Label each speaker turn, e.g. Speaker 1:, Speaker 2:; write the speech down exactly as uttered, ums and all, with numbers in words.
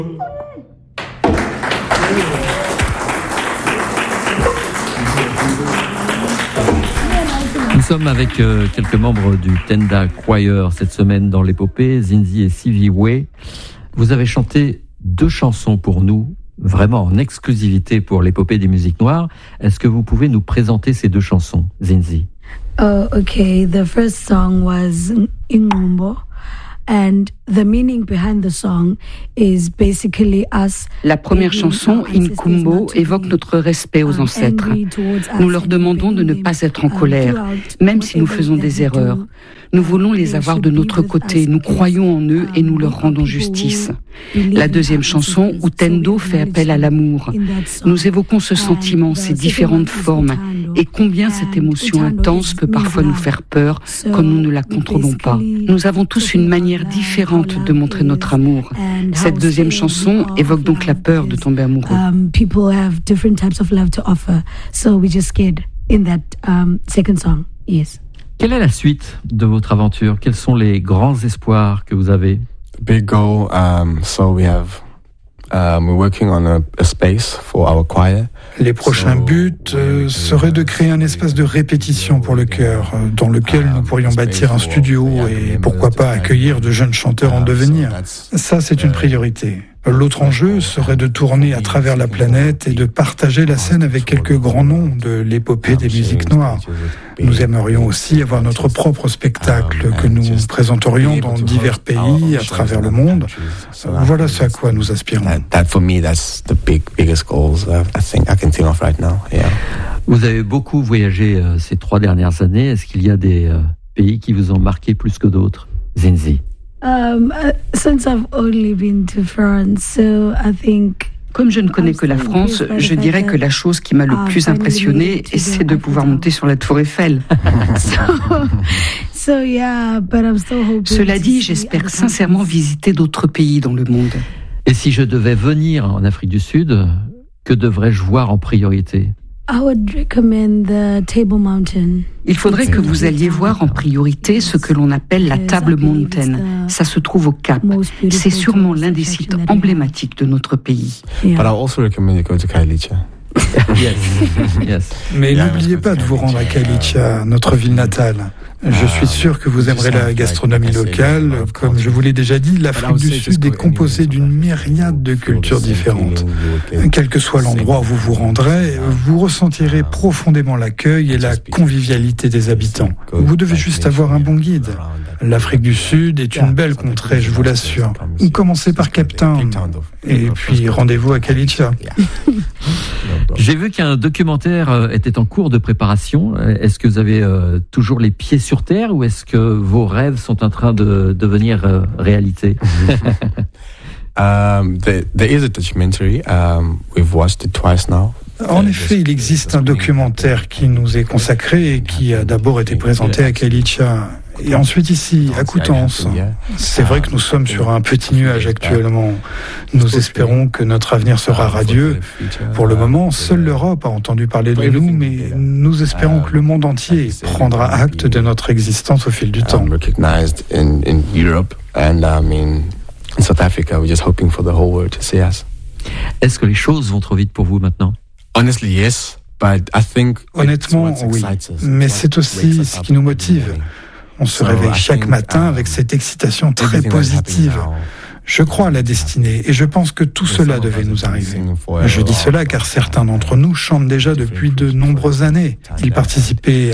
Speaker 1: Nous sommes avec euh, quelques membres du Tenda Choir cette semaine dans l'épopée, Zinzi et Sivi Way. Vous avez chanté deux chansons pour nous, vraiment en exclusivité pour l'épopée des musiques noires. Est-ce que vous pouvez nous présenter ces deux chansons, Zinzi?
Speaker 2: Oh, okay. The first song was Ingumbo. And the meaning behind the song is basically us.
Speaker 3: La première chanson, Inkumbo, évoque notre respect aux ancêtres. Nous leur demandons de ne pas être en colère, même si nous faisons des erreurs. Nous voulons les avoir de notre côté, nous croyons en eux et nous leur rendons justice. La deuxième chanson, Utendo, fait appel à l'amour. Nous évoquons ce sentiment, ses différentes formes, et combien cette émotion intense peut parfois nous faire peur quand nous ne la contrôlons pas. Nous avons tous une manière différente de montrer notre amour. Cette deuxième chanson évoque donc la peur de tomber amoureux.
Speaker 2: People have different types of love to offer, so we just scared in that um, second song. Yes.
Speaker 1: Quelle est la suite de votre aventure? Quels sont les grands espoirs que vous avez?
Speaker 4: Big goal. Um, so we have um, we're working on a, a space for our choir.
Speaker 5: Les prochains buts euh, seraient de créer un espace de répétition pour le chœur, euh, dans lequel nous pourrions bâtir un studio et pourquoi pas accueillir de jeunes chanteurs en devenir. Ça, c'est une priorité. L'autre enjeu serait de tourner à travers la planète et de partager la scène avec quelques grands noms de l'épopée des musiques noires. Nous aimerions aussi avoir notre propre spectacle que nous présenterions dans divers pays à travers le monde. Voilà ce à quoi nous aspirons.
Speaker 1: Vous avez beaucoup voyagé euh, ces trois dernières années. Est-ce qu'il y a des euh, pays qui vous ont marqué plus que d'autres, Zinzi?
Speaker 2: Um, uh, since I've only been to France, so I think.
Speaker 3: Comme je ne connais que la France, je dirais que la chose qui m'a le plus impressionnée, c'est de pouvoir monter sur la Tour Eiffel. Cela dit, j'espère sincèrement visiter d'autres pays dans le monde.
Speaker 1: Et si je devais venir en Afrique du Sud, que devrais-je voir en priorité?
Speaker 3: Il faudrait que vous alliez voir en priorité ce que l'on appelle la Table Mountain. Ça se trouve au Cap. C'est sûrement l'un des sites emblématiques de notre pays.
Speaker 4: But I also recommend you go to Kailicha.
Speaker 1: Yes. Yes.
Speaker 5: Mais n'oubliez pas de vous rendre à Kailicha, notre ville natale. Je suis sûr que vous aimerez la gastronomie locale. Comme je vous l'ai déjà dit, l'Afrique du Sud est composée d'une myriade de cultures différentes. Quel que soit l'endroit où vous vous rendrez, vous ressentirez profondément l'accueil et la convivialité des habitants. Vous devez juste avoir un bon guide. L'Afrique du Sud est une belle contrée, je vous l'assure. Commencez par Cape Town et puis rendez-vous à Kailicha.
Speaker 1: J'ai vu qu'un documentaire était en cours de préparation. Est-ce que vous avez euh, toujours les pieds sur terre ou est-ce que vos rêves sont en train de devenir euh, réalité?
Speaker 4: um, there, there is a documentary. Um, we've watched it twice now.
Speaker 5: En effet, il existe un documentaire qui nous est consacré et qui a d'abord été présenté à Kailicha et ensuite ici, à Coutances. C'est vrai que nous sommes sur un petit nuage actuellement. Nous espérons que notre avenir sera radieux. Pour le moment, seule l'Europe a entendu parler de nous, mais nous espérons que le monde entier prendra acte de notre existence au fil du temps.
Speaker 1: Est-ce que les choses vont trop vite pour vous maintenant?
Speaker 4: Honestly, yes, but I think
Speaker 5: Honnêtement, oui. Mais c'est aussi ce qui nous motive. On se réveille chaque matin avec cette excitation très positive. Je crois à la destinée et je pense que tout cela devait nous arriver. Je dis cela car certains d'entre nous chantent déjà depuis de nombreuses années. Ils participaient